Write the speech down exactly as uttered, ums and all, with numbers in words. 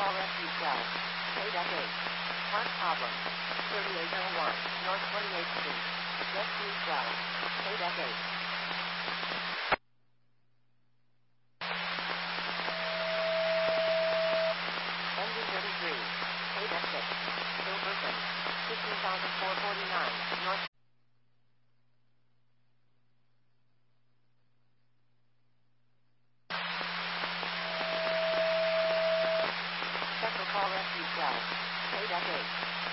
Call Rescue twelve. Paydeck eight. Park problem. thirty-eight oh one North twenty-eighth Street. Rescue twelve. Paydeck eight. Engine thirty-three. Paydeck six. Bill Person. fifteen thousand four hundred forty-nine North. Central Call Rescue twelve. Paydeck eight.